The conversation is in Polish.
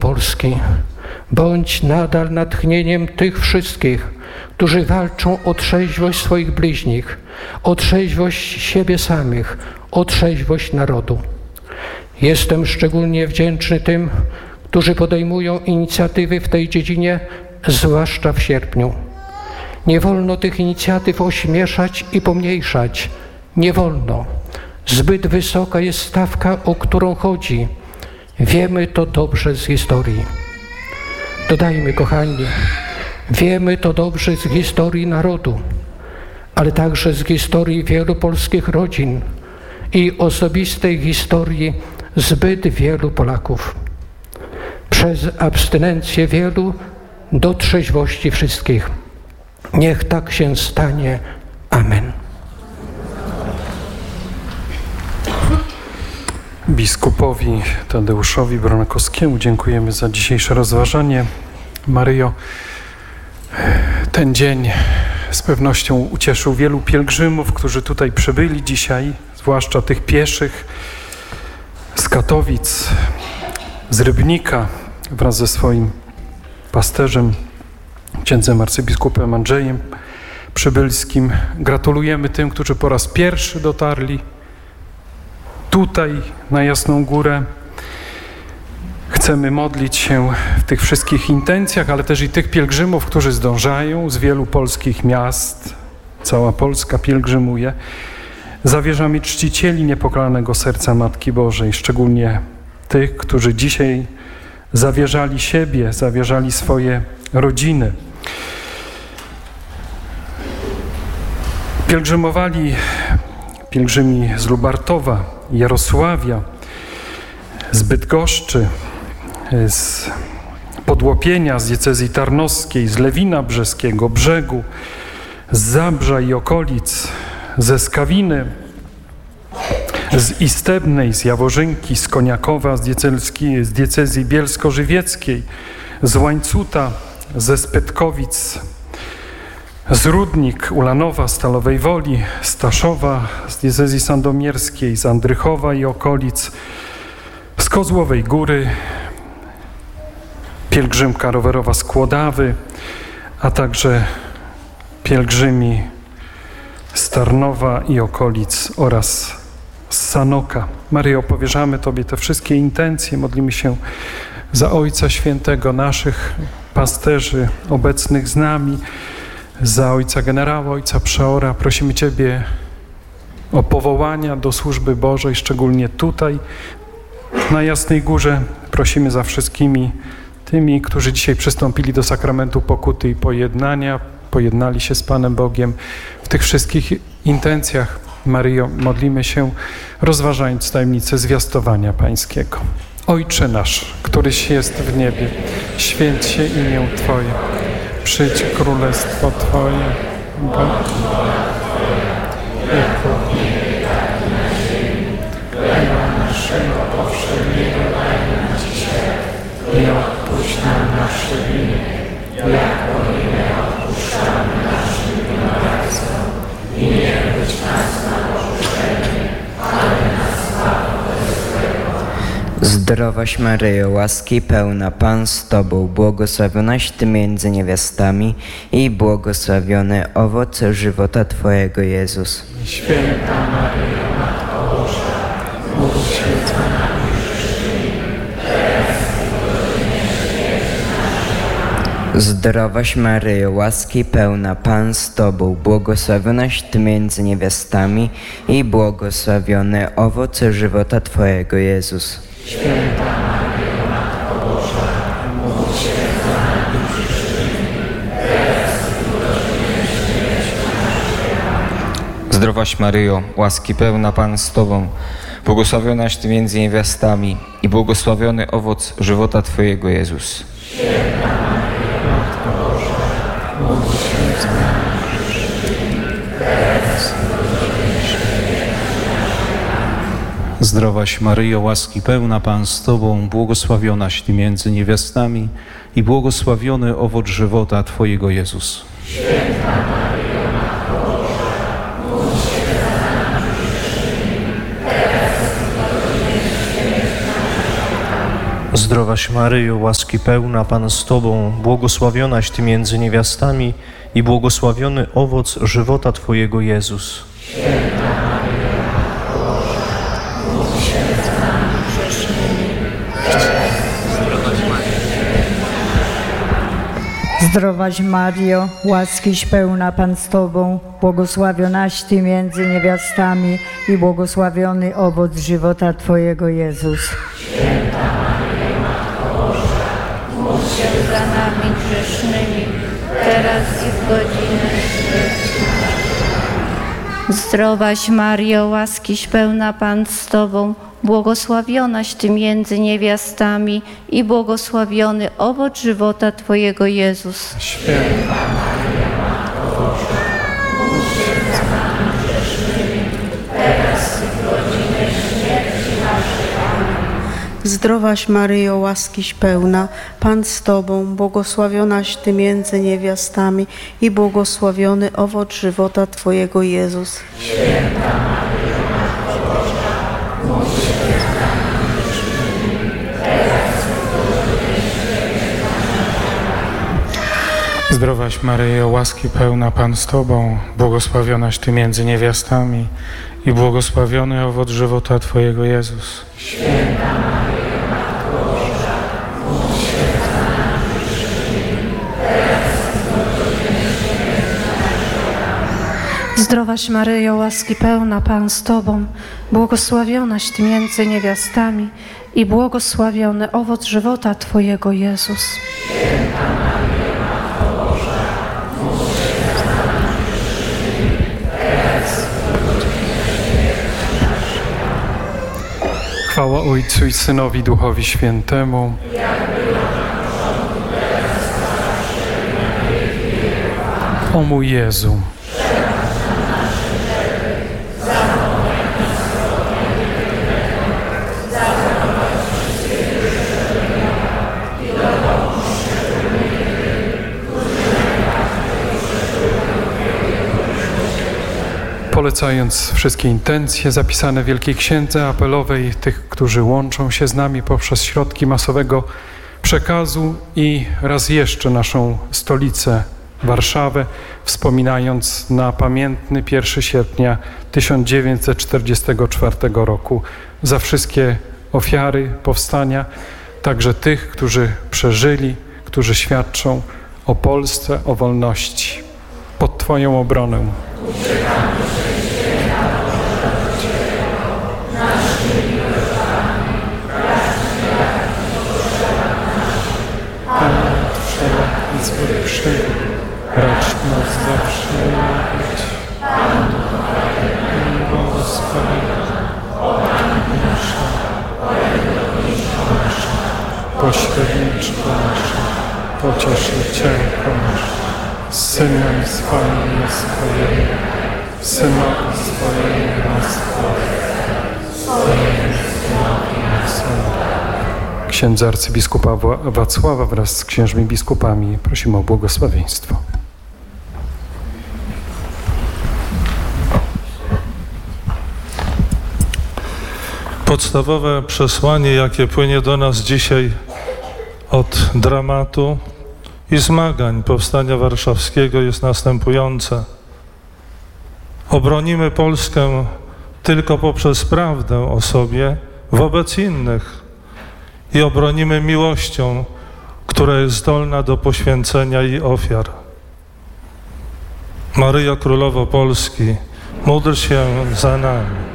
Wielkopolski. Bądź nadal natchnieniem tych wszystkich, którzy walczą o trzeźwość swoich bliźnich, o trzeźwość siebie samych, o trzeźwość narodu. Jestem szczególnie wdzięczny tym, którzy podejmują inicjatywy w tej dziedzinie, zwłaszcza w sierpniu. Nie wolno tych inicjatyw ośmieszać i pomniejszać. Nie wolno. Zbyt wysoka jest stawka, o którą chodzi. Wiemy to dobrze z historii. Dodajmy, kochani, wiemy to dobrze z historii narodu, ale także z historii wielu polskich rodzin i osobistej historii zbyt wielu Polaków. Przez abstynencję wielu do trzeźwości wszystkich. Niech tak się stanie. Amen. Biskupowi Tadeuszowi Bronakowskiemu dziękujemy za dzisiejsze rozważanie. Maryjo, ten dzień z pewnością ucieszył wielu pielgrzymów, którzy tutaj przybyli dzisiaj, zwłaszcza tych pieszych z Katowic, z Rybnika, wraz ze swoim pasterzem, księdzem arcybiskupem Andrzejem Przybylskim. Gratulujemy tym, którzy po raz pierwszy dotarli tutaj na Jasną Górę. Chcemy modlić się w tych wszystkich intencjach, ale też i tych pielgrzymów, którzy zdążają z wielu polskich miast. Cała Polska pielgrzymuje. Zawierzamy czcicieli Niepokalanego Serca Matki Bożej, szczególnie tych, którzy dzisiaj zawierzali siebie, zawierzali swoje rodziny. Pielgrzymowali pielgrzymi z Lubartowa, Jarosławia, z Bydgoszczy, z Podłopienia, z diecezji tarnowskiej, z Lewina Brzeskiego, Brzegu, z Zabrza i okolic, ze Skawiny, z Istebnej, z Jaworzynki, z Koniakowa, z diecezji bielsko-żywieckiej, z Łańcuta, ze Spytkowic, z Rudnik, Ulanowa, Stalowej Woli, Staszowa, z diecezji sandomierskiej, z Andrychowa i okolic, z Kozłowej Góry, pielgrzymka rowerowa z Kłodawy, a także pielgrzymi z Tarnowa i okolic oraz z Sanoka. Maryjo, powierzamy Tobie te wszystkie intencje, modlimy się za Ojca Świętego, naszych pasterzy obecnych z nami, za Ojca Generała, Ojca Przeora. Prosimy Ciebie o powołania do służby Bożej, szczególnie tutaj na Jasnej Górze. Prosimy za wszystkimi tymi, którzy dzisiaj przystąpili do sakramentu pokuty i pojednania, pojednali się z Panem Bogiem. W tych wszystkich intencjach, Maryjo, modlimy się, rozważając tajemnicę zwiastowania Pańskiego. Ojcze nasz, któryś jest w niebie, święć się imię Twoje, przyjdź królestwo Twoje, jako w niebie, tak i na ziemi. Chleba naszego powszedniego daj nam dzisiaj i odpuść nam nasze winy, jako i my odpuszczamy naszym winowajcom. I nie być nas na pokuszenie, ale nas zbaw od złego. Zdrowaś Maryjo, łaski pełna, Pan z Tobą, błogosławionaś Ty między niewiastami i błogosławiony owoc żywota Twojego, Jezus. Święta Maryjo, Matko Boża, módl się za nami grzesznymi, teraz i w godzinie śmierci naszej. Zdrowaś Maryjo, łaski pełna, Pan z Tobą, błogosławionaś Ty między niewiastami i błogosławiony owoc żywota Twojego, Jezus. Święta Maryjo, Matko Boża, módl się za nami grzesznymi, teraz i w godzinie śmierci naszej. Zdrowaś Maryjo, łaski pełna, Pan z Tobą, błogosławionaś Ty między niewiastami i błogosławiony owoc żywota Twojego, Jezus. Święta Maryjo, Matko Boża, módl się za nami grzesznymi, teraz i w godzinie śmierci naszej. Zdrowaś Maryjo, łaski pełna, Pan z Tobą, błogosławionaś Ty między niewiastami i błogosławiony owoc żywota Twojego, Jezus. Święta Maryjo, Matko Boża, módl się za nami grzesznymi, teraz i w godzinie śmierci naszej. Zdrowaś Maryjo, łaski pełna, Pan z Tobą, błogosławionaś Ty między niewiastami i błogosławiony owoc żywota Twojego, Jezus. Zdrowaś Mario, łaskiś pełna, Pan z Tobą, błogosławionaś Ty między niewiastami i błogosławiony owoc żywota Twojego, Jezus. Święta Maryjo, Matko Boża, módl się za nami grzesznymi, teraz i w godzinę śmierci naszej. Zdrowaś Mario, łaskiś pełna, Pan z Tobą, błogosławionaś Ty między niewiastami i błogosławiony owoc żywota Twojego, Jezus. Święta Maryjo, Matko Boża, módl się za nami grzesznymi, teraz i w godzinę śmierci naszej. Amen. Zdrowaś Maryjo, łaskiś pełna, Pan z Tobą, błogosławionaś Ty między niewiastami i błogosławiony owoc żywota Twojego, Jezus. Święta Maryjo, Matko Boża, módl się za nami grzesznymi, teraz i w godzinę śmierci naszej. Zdrowaś Maryjo, łaski pełna, Pan z Tobą, błogosławionaś Ty między niewiastami i błogosławiony owoc żywota Twojego, Jezus. Święta Maryjo, Matko Boża, módl się za nami grzesznymi, teraz i w godzinę śmierci naszej. Zdrowaś Maryjo, łaski pełna, Pan z Tobą, błogosławionaś Ty między niewiastami i błogosławiony owoc żywota Twojego, Jezus. Święta Maryjo, Matko Boża, módl się za nami grzesznymi, teraz i w godzinę śmierci naszej. Chwała Ojcu i Synowi, Duchowi Świętemu. O mój Jezu, polecając wszystkie intencje zapisane w Wielkiej Księdze Apelowej, tych, którzy łączą się z nami poprzez środki masowego przekazu i raz jeszcze naszą stolicę, Warszawę, wspominając na pamiętny 1 sierpnia 1944 roku za wszystkie ofiary powstania, także tych, którzy przeżyli, którzy świadczą o Polsce, o wolności. Pod Twoją obronę. Racz nas zawsze miłować. Pośredniczko nasza, pocieszycielko nasza, Synem swoim nas chwalimy, Synowi swojemu nas chwalimy, Synowi nas chwalimy. Księdza arcybiskupa Wacława wraz z księżmi biskupami prosimy o błogosławieństwo. Podstawowe przesłanie, jakie płynie do nas dzisiaj od dramatu i zmagań Powstania Warszawskiego, jest następujące. Obronimy Polskę tylko poprzez prawdę o sobie wobec innych i obronimy miłością, która jest zdolna do poświęcenia i ofiar. Maryjo Królowo Polski, módl się za nami.